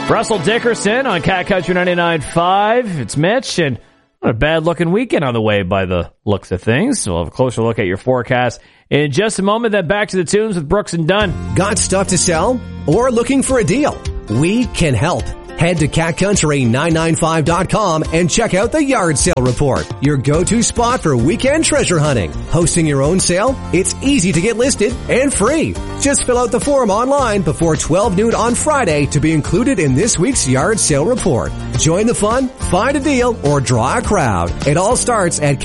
Russell Dickerson on Cat Country 99.5. It's Mitch, and not a bad-looking weekend on the way by the looks of things. We'll have a closer look at your forecast in just a moment. Then back to the tunes with Brooks and Dunn. Got stuff to sell or looking for a deal? We can help. Head to catcountry995.com and check out the yard sale report, your go-to spot for weekend treasure hunting. Hosting your own sale? It's easy to get listed and free. Just fill out the form online before 12 noon on Friday to be included in this week's yard sale report. Join the fun, find a deal, or draw a crowd. It all starts at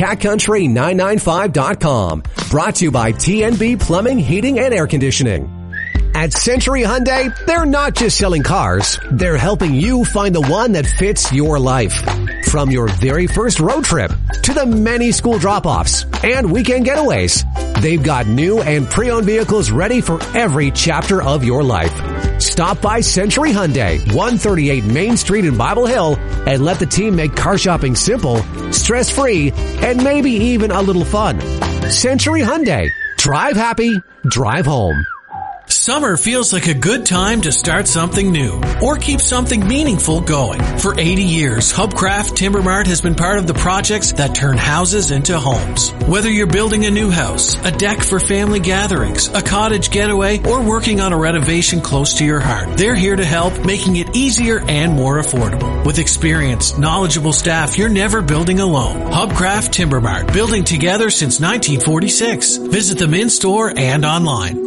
catcountry995.com. Brought to you by TNB Plumbing, Heating, and Air Conditioning. At Century Hyundai, they're not just selling cars, they're helping you find the one that fits your life. From your very first road trip to the many school drop-offs and weekend getaways, they've got new and pre-owned vehicles ready for every chapter of your life. Stop by Century Hyundai, 138 Main Street in Bible Hill, and let the team make car shopping simple, stress-free, and maybe even a little fun. Century Hyundai. Drive happy, drive home. Summer feels like a good time to start something new or keep something meaningful going. For 80 years, Hubcraft Timber Mart has been part of the projects that turn houses into homes. Whether you're building a new house, a deck for family gatherings, a cottage getaway, or working on a renovation close to your heart, they're here to help, making it easier and more affordable. With experienced, knowledgeable staff, you're never building alone. Hubcraft Timber Mart, building together since 1946. Visit them in-store and online.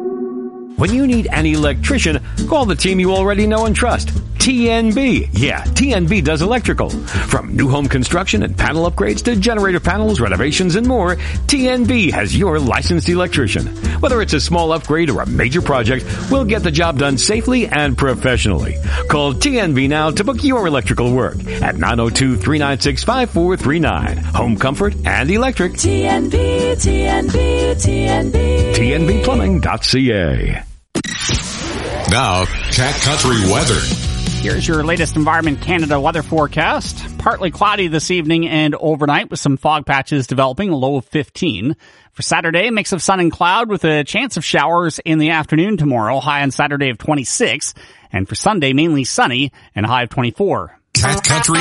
When you need an electrician, call the team you already know and trust. TNB. Yeah, TNB does electrical. From new home construction and panel upgrades to generator panels, renovations, and more, TNB has your licensed electrician. Whether it's a small upgrade or a major project, we'll get the job done safely and professionally. Call TNB now to book your electrical work at 902-396-5439. Home comfort and electric. TNB, TNB, TNB. TNBplumbing.ca. Now, Cat Country weather. Here's your latest Environment Canada weather forecast. Partly cloudy this evening and overnight with some fog patches developing, a low of 15. For Saturday, a mix of sun and cloud with a chance of showers in the afternoon tomorrow, high on Saturday of 26. And for Sunday, mainly sunny and a high of 24. Cat Country